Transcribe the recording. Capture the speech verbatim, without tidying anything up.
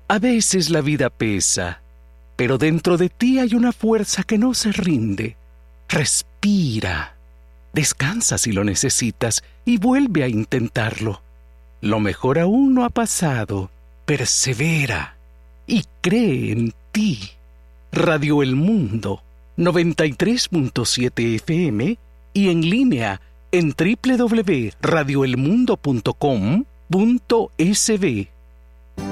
A veces la vida pesa, pero dentro de ti hay una fuerza que no se rinde. Respira. Descansa si lo necesitas y vuelve a intentarlo. Lo mejor aún no ha pasado. Persevera y cree en ti. Radio El Mundo, noventa y tres punto siete F M y en línea en doble u doble u doble u punto radio el mundo punto com punto es be.